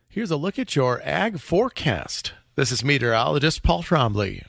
Here's a look at your ag forecast. This is meteorologist Paul Trombley.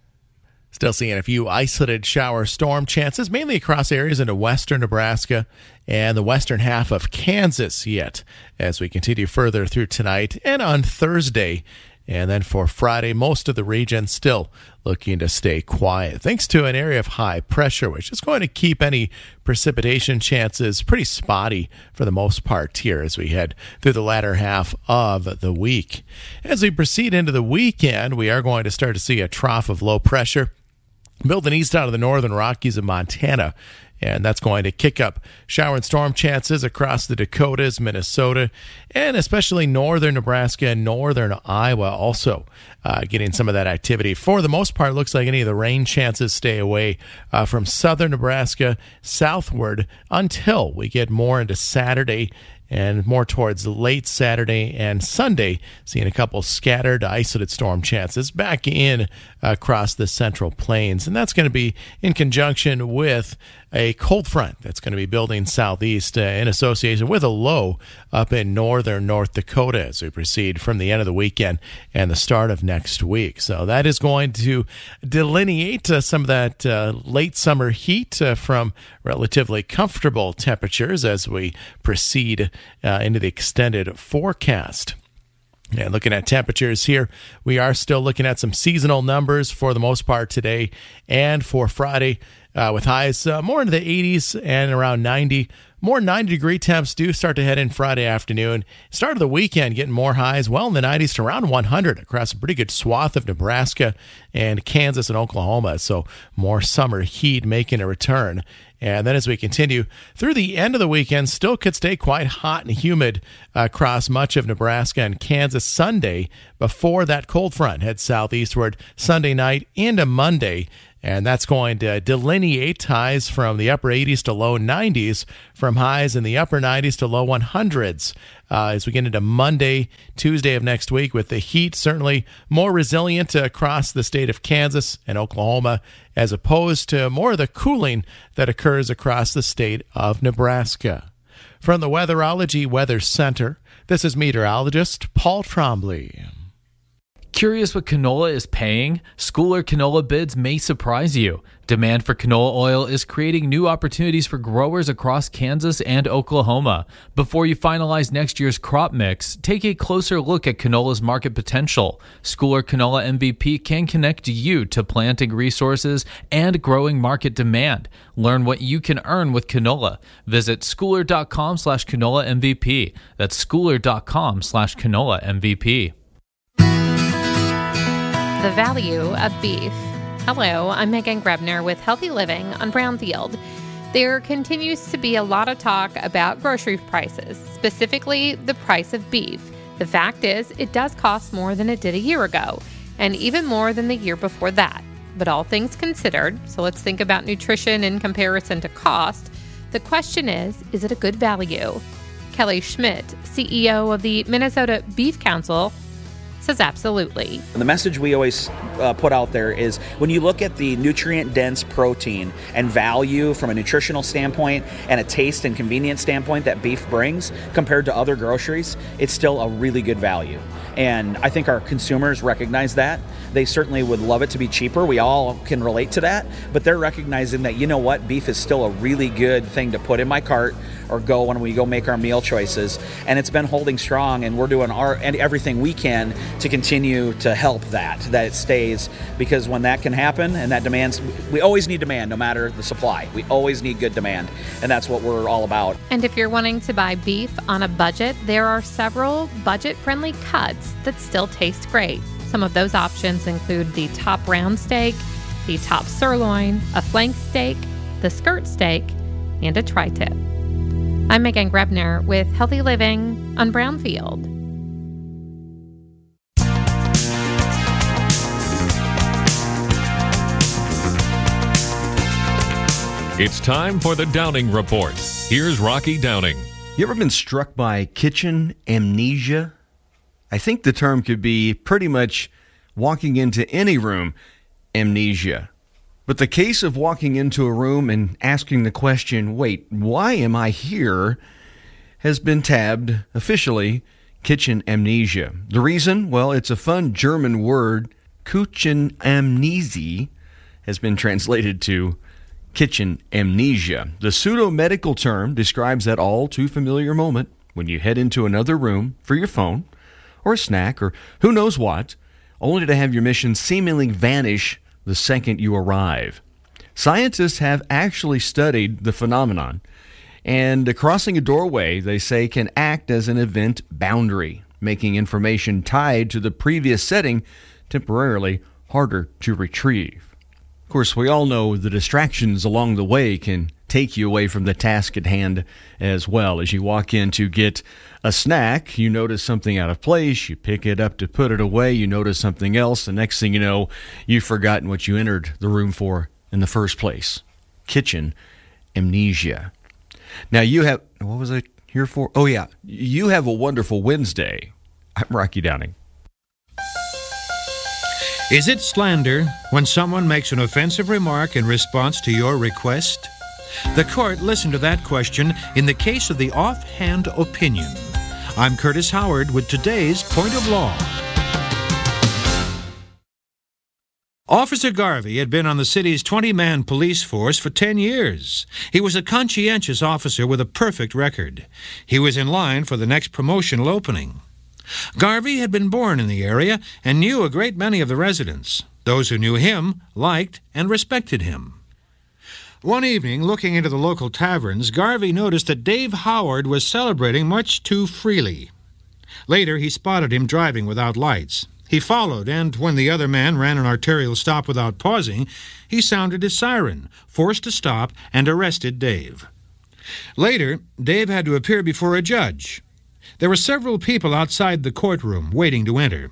Still seeing a few isolated shower storm chances, mainly across areas into western Nebraska and the western half of Kansas yet, as we continue further through tonight and on Thursday. And then for Friday, most of the region still looking to stay quiet, thanks to an area of high pressure, which is going to keep any precipitation chances pretty spotty for the most part here as we head through the latter half of the week. As we proceed into the weekend, we are going to start to see a trough of low pressure building east out of the northern Rockies of Montana. And that's going to kick up shower and storm chances across the Dakotas, Minnesota, and especially northern Nebraska and northern Iowa also getting some of that activity. For the most part, looks like any of the rain chances stay away from southern Nebraska southward until we get more into Saturday and more towards late Saturday and Sunday, seeing a couple scattered isolated storm chances back in across the Central Plains. And that's going to be in conjunction with a cold front that's going to be building southeast in association with a low up in northern North Dakota as we proceed from the end of the weekend and the start of next week. So that is going to delineate some of that late summer heat from relatively comfortable temperatures as we proceed into the extended forecast. And looking at temperatures here, we are still looking at some seasonal numbers for the most part today and for Friday, with highs more into the 80s and around 90. More 90-degree temps do start to head in Friday afternoon. Start of the weekend getting more highs well in the 90s to around 100 across a pretty good swath of Nebraska and Kansas and Oklahoma. So more summer heat making a return. And then as we continue through the end of the weekend, still could stay quite hot and humid across much of Nebraska and Kansas Sunday before that cold front heads southeastward Sunday night into Monday. And that's going to delineate highs from the upper 80s to low 90s from highs in the upper 90s to low 100s as we get into Monday, Tuesday of next week, with the heat certainly more resilient across the state of Kansas and Oklahoma as opposed to more of the cooling that occurs across the state of Nebraska. From the Weatherology Weather Center, this is meteorologist Paul Trombley. Curious what canola is paying? Schooler canola bids may surprise you. Demand for canola oil is creating new opportunities for growers across Kansas and Oklahoma. Before you finalize next year's crop mix, take a closer look at canola's market potential. Schooler Canola MVP can connect you to planting resources and growing market demand. Learn what you can earn with canola. Visit schooler.com/canola MVP. That's schooler.com/canola MVP. The value of beef. Hello, I'm Megan Grebner with Healthy Living on Brownfield. There continues to be a lot of talk about grocery prices, specifically the price of beef. The fact is, it does cost more than it did a year ago, and even more than the year before that. But all things considered, so let's think about nutrition in comparison to cost. The question is it a good value? Kelly Schmidt, CEO of the Minnesota Beef Council, says absolutely. The message we always put out there is when you look at the nutrient-dense protein and value from a nutritional standpoint and a taste and convenience standpoint that beef brings compared to other groceries, it's still a really good value. And I think our consumers recognize that. They certainly would love it to be cheaper. We all can relate to that. But they're recognizing that, you know what, beef is still a really good thing to put in my cart or go when we go make our meal choices. And it's been holding strong, and we're doing everything we can to continue to help that it stays. Because when that can happen and that demands, we always need demand no matter the supply. We always need good demand. And that's what we're all about. And if you're wanting to buy beef on a budget, there are several budget-friendly cuts that still taste great. Some of those options include the top round steak, the top sirloin, a flank steak, the skirt steak, and a tri-tip. I'm Megan Grebner with Healthy Living on Brownfield. It's time for the Downing Report. Here's Rocky Downing. You ever been struck by kitchen amnesia? I think the term could be pretty much walking into any room amnesia. But the case of walking into a room and asking the question, wait, why am I here, has been tabbed officially kitchen amnesia. The reason? Well, it's a fun German word. Küchenamnesie has been translated to kitchen amnesia. The pseudo-medical term describes that all too familiar moment when you head into another room for your phone or a snack or who knows what, only to have your mission seemingly vanish the second you arrive. Scientists have actually studied the phenomenon, and crossing a doorway, they say, can act as an event boundary, making information tied to the previous setting temporarily harder to retrieve. Of course, we all know the distractions along the way can take you away from the task at hand as well. As you walk in to get a snack, you notice something out of place, you pick it up to put it away, you notice something else, the next thing you know, you've forgotten what you entered the room for in the first place. Kitchen amnesia. Now you have, what was I here for? Oh yeah, you have a wonderful Wednesday. I'm Rocky Downing. Is it slander when someone makes an offensive remark in response to your request? The court listened to that question in the case of the offhand opinion. I'm Curtis Howard with today's Point of Law. Officer Garvey had been on the city's 20-man police force for 10 years. He was a conscientious officer with a perfect record. He was in line for the next promotional opening. Garvey had been born in the area and knew a great many of the residents. Those who knew him liked and respected him. One evening, looking into the local taverns, Garvey noticed that Dave Howard was celebrating much too freely. Later, he spotted him driving without lights. He followed, and when the other man ran an arterial stop without pausing, he sounded his siren, forced to stop, and arrested Dave. Later, Dave had to appear before a judge. There were several people outside the courtroom waiting to enter.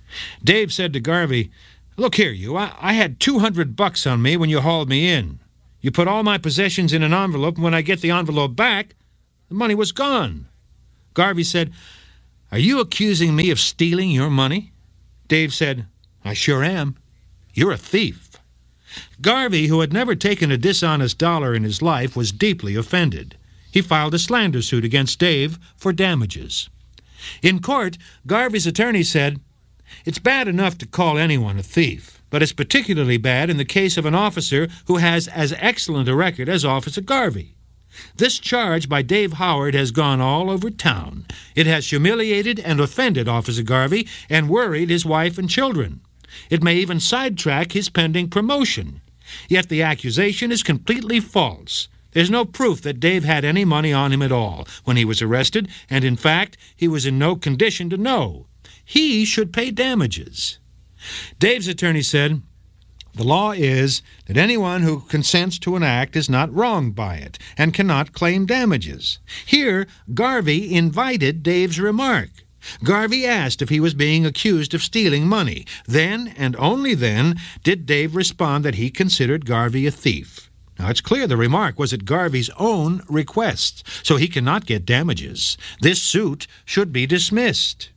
Dave said to Garvey, "Look here, you, I had $200 on me when you hauled me in. You put all my possessions in an envelope, and when I get the envelope back, the money was gone." Garvey said, "Are you accusing me of stealing your money?" Dave said, "I sure am. You're a thief." Garvey, who had never taken a dishonest dollar in his life, was deeply offended. He filed a slander suit against Dave for damages. In court, Garvey's attorney said, "It's bad enough to call anyone a thief, but it's particularly bad in the case of an officer who has as excellent a record as Officer Garvey. This charge by Dave Howard has gone all over town. It has humiliated and offended Officer Garvey and worried his wife and children. It may even sidetrack his pending promotion. Yet the accusation is completely false. There's no proof that Dave had any money on him at all when he was arrested, and in fact, he was in no condition to know. He should pay damages." Dave's attorney said, "The law is that anyone who consents to an act is not wronged by it and cannot claim damages. Here, Garvey invited Dave's remark. Garvey asked if he was being accused of stealing money. Then, and only then, did Dave respond that he considered Garvey a thief. Now, it's clear the remark was at Garvey's own request, so he cannot get damages. This suit should be dismissed."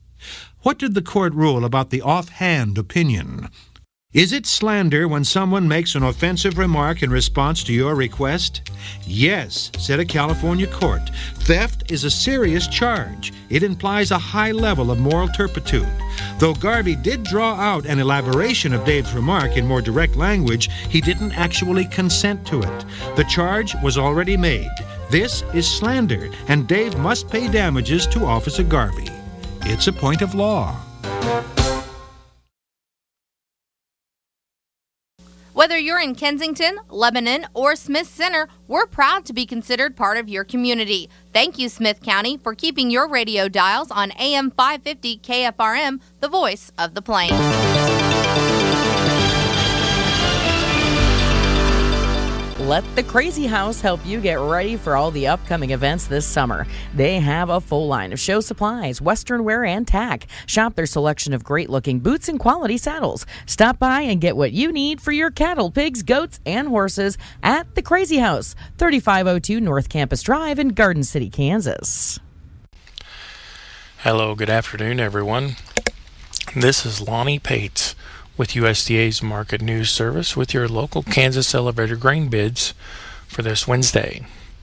What did the court rule about the offhand opinion? Is it slander when someone makes an offensive remark in response to your request? Yes, said a California court. Theft is a serious charge. It implies a high level of moral turpitude. Though Garvey did draw out an elaboration of Dave's remark in more direct language, he didn't actually consent to it. The charge was already made. This is slander, and Dave must pay damages to Officer Garvey. It's a point of law. Whether you're in Kensington, Lebanon, or Smith Center, we're proud to be considered part of your community. Thank you, Smith County, for keeping your radio dials on AM 550 KFRM, the voice of the Plains. Let the Crazy House help you get ready for all the upcoming events this summer. They have a full line of show supplies, western wear, and tack. Shop their selection of great-looking boots and quality saddles. Stop by and get what you need for your cattle, pigs, goats, and horses at the Crazy House, 3502 North Campus Drive in Garden City, Kansas. Hello, good afternoon, everyone. This is Lonnie Pates with USDA's Market News Service with your local Kansas elevator grain bids for this Wednesday.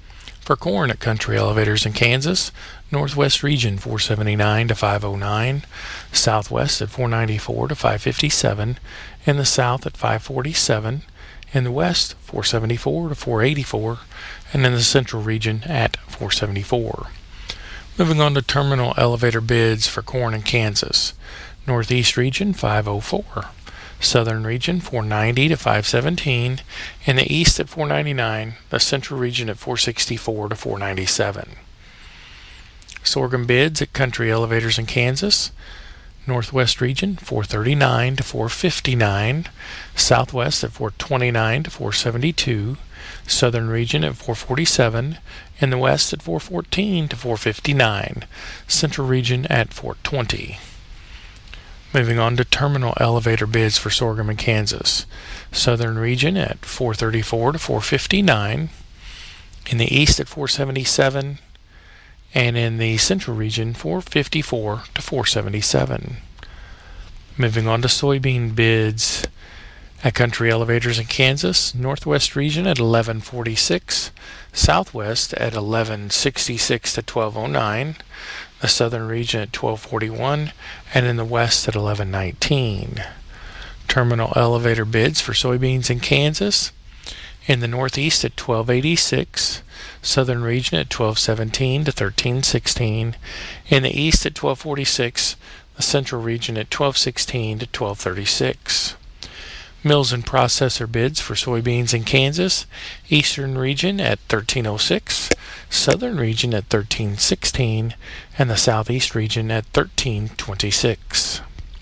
For corn at Country Elevators in Kansas, Northwest region 479 to 509, Southwest at 494 to 557, in the South at 547, in the West 474 to 484, and in the Central region at 474. Moving on to terminal elevator bids for corn in Kansas. Northeast region 504, Southern region 490 to 517, in the East at 499, the Central region at 464 to 497. Sorghum bids at Country Elevators in Kansas. Northwest region 439 to 459, Southwest at 429 to 472, Southern region at 447, in the West at 414 to 459, Central region at 420. Moving on to terminal elevator bids for sorghum in Kansas. Southern region at 434 to 459, in the East at 477, and in the Central region 454 to 477. Moving on to soybean bids at Country Elevators in Kansas. Northwest region at 1146, Southwest at 1166 to 1209, the Southern region at 1241, and in the West at 1119. Terminal elevator bids for soybeans in Kansas. In the Northeast at 1286, Southern region at 1217 to 1316, in the East at 1246, the Central region at 1216 to 1236. Mills and processor bids for soybeans in Kansas. Eastern region at 1306, Southern region at 1316, and the Southeast region at 1326.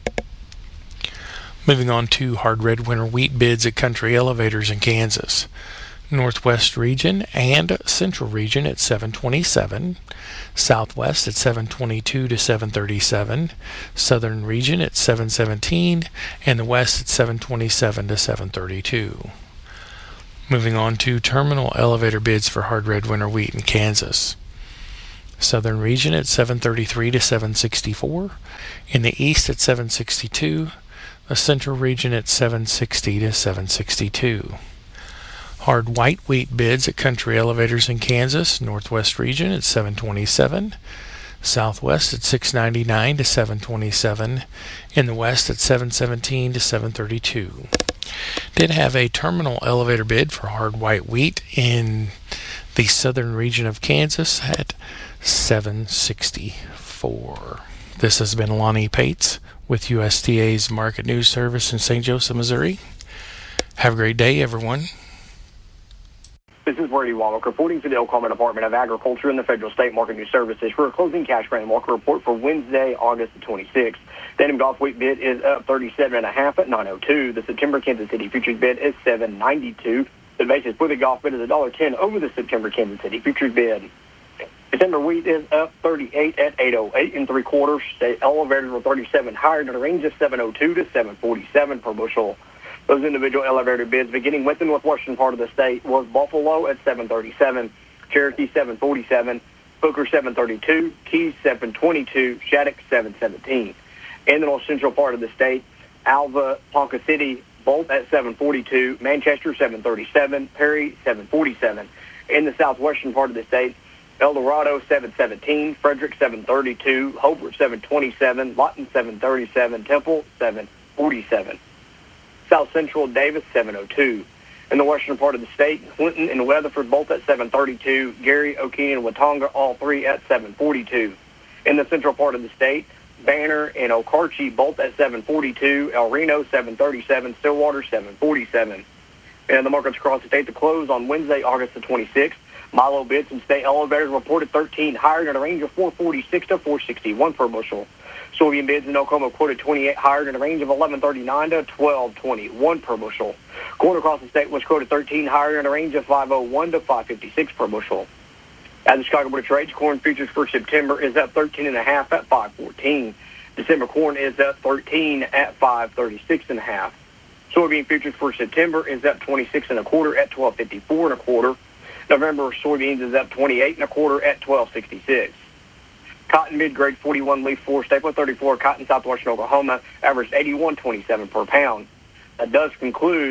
Moving on to hard red winter wheat bids at Country Elevators in Kansas. Northwest region and Central region at 727, Southwest at 722 to 737, Southern region at 717, and the West at 727 to 732. Moving on to terminal elevator bids for hard red winter wheat in Kansas. Southern region at 733 to 764, in the East at 762, the Central region at 760 to 762. Hard white wheat bids at Country Elevators in Kansas. Northwest region at 727, Southwest at 699 to 727, in the West at 717 to 732. Did have a terminal elevator bid for hard white wheat in the Southern region of Kansas at 764. This has been Lonnie Pates with USDA's Market News Service in St. Joseph, Missouri. Have a great day, everyone. This is Brady Womack reporting for the Oklahoma Department of Agriculture and the Federal State Market News Services for a closing cash grain market report for Wednesday, August the 26th. The Denim Golf wheat bid is up 37.5 at 902. The September Kansas City futures bid is 792. The basis for the golf bid is $1.10 over the September Kansas City futures bid. December wheat is up 38 at 808 3/4. State elevators were 37 higher in a range of 702 to 747 per bushel. Those individual elevator bids, beginning with the northwestern part of the state, was Buffalo at 737, Cherokee 747, Booker 732, Keys 722, Shattuck 717. In the north central part of the state, Alva, Ponca City, both at 742, Manchester 737, Perry 747. In the southwestern part of the state, El Dorado 717, Frederick 732, Hobart 727, Lawton 737, Temple 747. South Central, Davis, 702. In the western part of the state, Clinton and Weatherford both at 732, Gary, Okeene, and Watonga all three at 742. In the central part of the state, Banner and Okarche both at 742, El Reno 737, Stillwater 747. And the markets across the state to close on Wednesday, August the 26th. Milo bids and state elevators reported 13 higher in a range of 446 to 461 per bushel. Soybean bids in Oklahoma quoted 28 higher in a range of 1139 to 1221 per bushel. Corn across the state was quoted 13 higher in a range of 501 to 556 per bushel. At the Chicago Board of Trade, corn futures for September is up 13.5 at 514. December corn is up 13 at 536.5. Soybean futures for September is up 26.25 at 1254.25. November soybeans is up 28.25 at 1266. Cotton mid-grade 41 leaf 4 staple 34 cotton southwestern Oklahoma averaged 81.27 per pound. That does conclude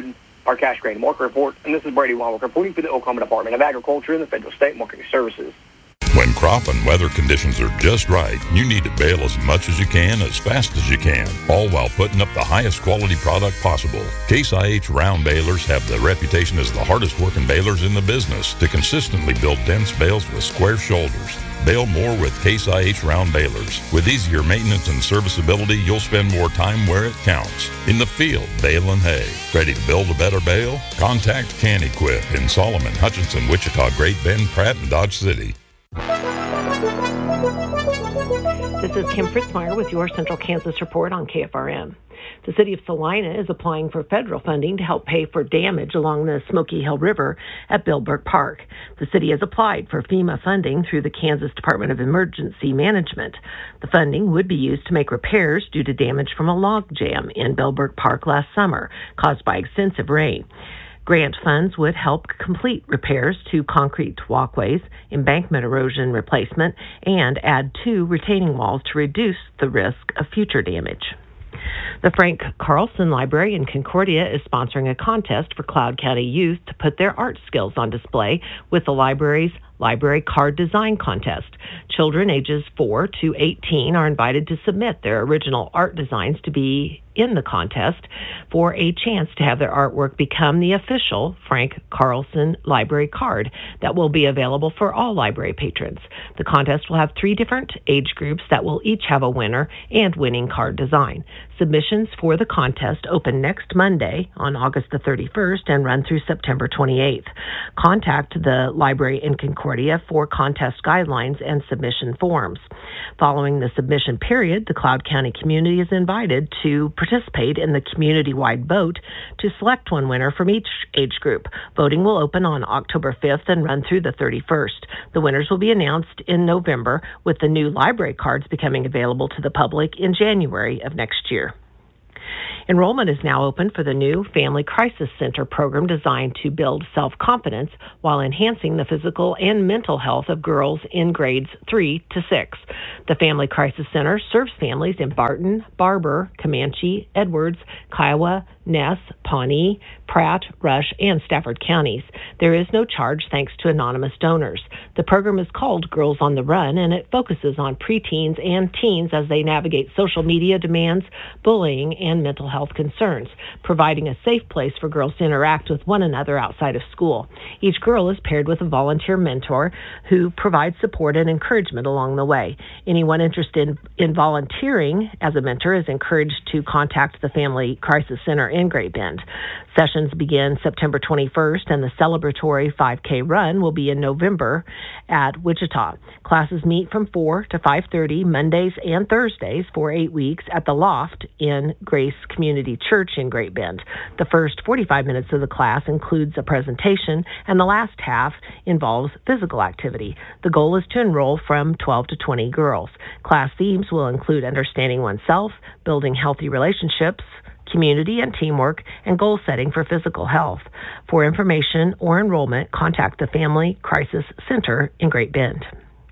our cash grain market report. And this is Brady Weinberg reporting for the Oklahoma Department of Agriculture and the Federal State Marketing Services. When crop and weather conditions are just right, you need to bale as much as you can, as fast as you can, all while putting up the highest quality product possible. Case IH round balers have the reputation as the hardest working balers in the business to consistently build dense bales with square shoulders. Bale more with Case IH round balers. With easier maintenance and serviceability, you'll spend more time where it counts. In the field, baling hay. Ready to build a better bale? Contact CanEquip in Solomon, Hutchinson, Wichita, Great Bend, Pratt, and Dodge City. This is Kim Fritzmeyer with your Central Kansas Report on KFRM. The city of Salina is applying for federal funding to help pay for damage along the Smoky Hill River at Billburg Park. The city has applied for FEMA funding through the Kansas Department of Emergency Management. The funding would be used to make repairs due to damage from a log jam in Billburg Park last summer, caused by extensive rain. Grant funds would help complete repairs to concrete walkways, embankment erosion replacement, and add 2 retaining walls to reduce the risk of future damage. The Frank Carlson Library in Concordia is sponsoring a contest for Cloud County youth to put their art skills on display with the library's Library Card Design Contest. Children ages 4 to 18 are invited to submit their original art designs to be in the contest for a chance to have their artwork become the official Frank Carlson Library card that will be available for all library patrons. The contest will have 3 different age groups that will each have a winner and winning card design. Submissions for the contest open next Monday on August the 31st and run through September 28th. Contact the library in Concordia for contest guidelines and submission forms. Following the submission period, the Cloud County community is invited to participate in the community-wide vote to select one winner from each age group. Voting will open on October 5th and run through the 31st. The winners will be announced in November, with the new library cards becoming available to the public in January of next year. Enrollment is now open for the new Family Crisis Center program designed to build self-confidence while enhancing the physical and mental health of girls in grades 3 to 6. The Family Crisis Center serves families in Barton, Barber, Comanche, Edwards, Kiowa, Ness, Pawnee, Pratt, Rush, and Stafford counties. There is no charge thanks to anonymous donors. The program is called Girls on the Run, and it focuses on preteens and teens as they navigate social media demands, bullying, and mental health concerns, providing a safe place for girls to interact with one another outside of school. Each girl is paired with a volunteer mentor who provides support and encouragement along the way. Anyone interested in volunteering as a mentor is encouraged to contact the Family Crisis Center in Great Bend. Sessions begin September 21st, and the celebratory 5K run will be in November at Wichita. Classes meet from 4 to 5:30 Mondays and Thursdays for 8 weeks at the Loft in Grace Community Church in Great Bend. The first 45 minutes of the class includes a presentation, and the last half involves physical activity. The goal is to enroll from 12 to 20 girls. Class themes will include understanding oneself, building healthy relationships, community and teamwork, and goal setting for physical health. For information or enrollment, contact the Family Crisis Center in Great Bend.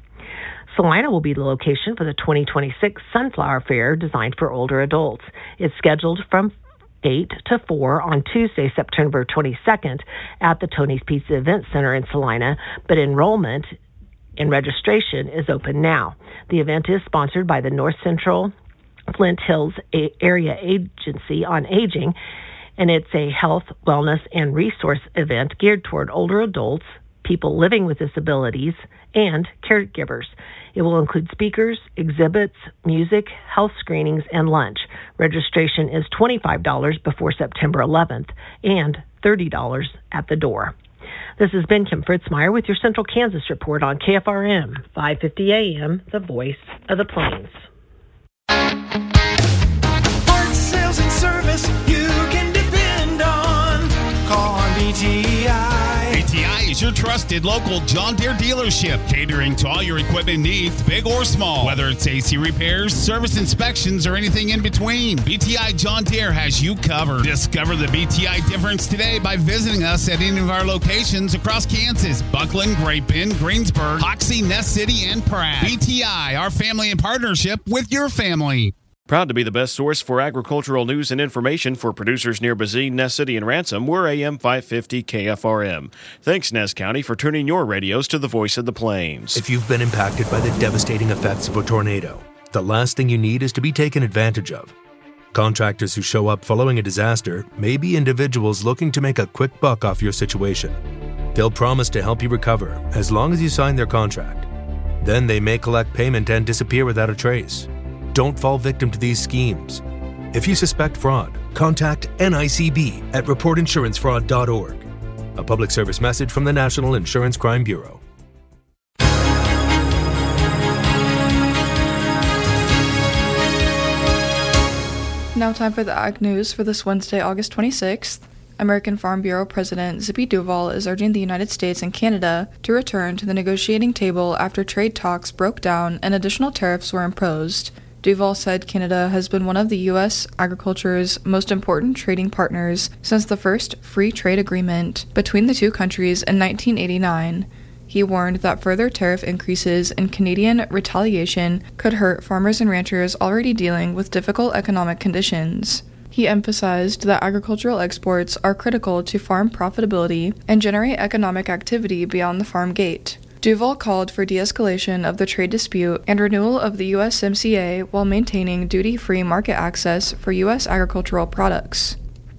Salina will be the location for the 2026 Sunflower Fair designed for older adults. It's scheduled from 8 to 4 on Tuesday, September 22nd at the Tony's Pizza Event Center in Salina, but enrollment and registration is open now. The event is sponsored by the North Central Flint Hills Area Agency on Aging, and it's a health, wellness, and resource event geared toward older adults, people living with disabilities, and caregivers. It will include speakers, exhibits, music, health screenings, and lunch. Registration is $25 before September 11th and $30 at the door. This has been Kim Fritzmeyer with your Central Kansas Report on KFRM 550 AM, the voice of the Plains. Parts, sales, and service you can depend on. Call on BTI. BTI is your trusted local John Deere dealership, catering to all your equipment needs, big or small. Whether it's AC repairs, service inspections, or anything in between, BTI John Deere has you covered. Discover the BTI difference today by visiting us at any of our locations across Kansas: Buckland, Great Bend, Greensburg, Hoxie, Ness City, and Pratt. BTI, our family in partnership with your family. Proud to be the best source for agricultural news and information for producers near Bazine, Ness City, and Ransom. We're AM 550 KFRM. Thanks, Ness County, for turning your radios to the voice of the plains. If you've been impacted by the devastating effects of a tornado, the last thing you need is to be taken advantage of. Contractors who show up following a disaster may be individuals looking to make a quick buck off your situation. They'll promise to help you recover as long as you sign their contract. Then they may collect payment and disappear without a trace. Don't fall victim to these schemes. If you suspect fraud, contact NICB at reportinsurancefraud.org. A public service message from the National Insurance Crime Bureau. Now time for the Ag News for this Wednesday, August 26th. American Farm Bureau President Zippy Duvall is urging the United States and Canada to return to the negotiating table after trade talks broke down and additional tariffs were imposed. Duvall said Canada has been one of the U.S. agriculture's most important trading partners since the first free trade agreement between the two countries in 1989. He warned that further tariff increases and Canadian retaliation could hurt farmers and ranchers already dealing with difficult economic conditions. He emphasized that agricultural exports are critical to farm profitability and generate economic activity beyond the farm gate. Duvall called for de-escalation of the trade dispute and renewal of the USMCA while maintaining duty-free market access for U.S. agricultural products.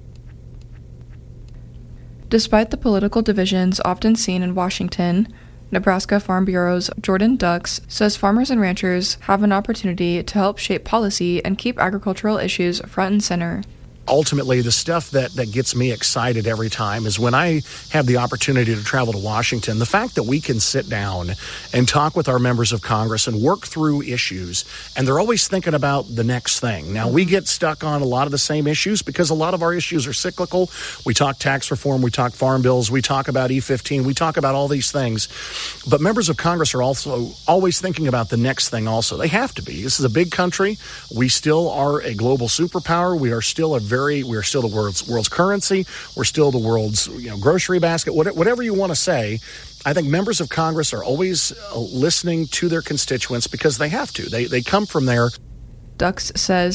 Despite the political divisions often seen in Washington, Nebraska Farm Bureau's Jordan Dux says farmers and ranchers have an opportunity to help shape policy and keep agricultural issues front and center. Ultimately, the stuff that gets me excited every time is when I have the opportunity to travel to Washington, the fact that we can sit down and talk with our members of Congress and work through issues, and they're always thinking about the next thing. Now, we get stuck on a lot of the same issues because a lot of our issues are cyclical. We talk tax reform, we talk farm bills, we talk about E15, we talk about all these things. But members of Congress are also always thinking about the next thing also. They have to be. This is a big country. We still are a global superpower. We are still the world's currency. We're still the world's grocery basket. Whatever you want to say, I think members of Congress are always listening to their constituents because they have to. They come from there. Dux says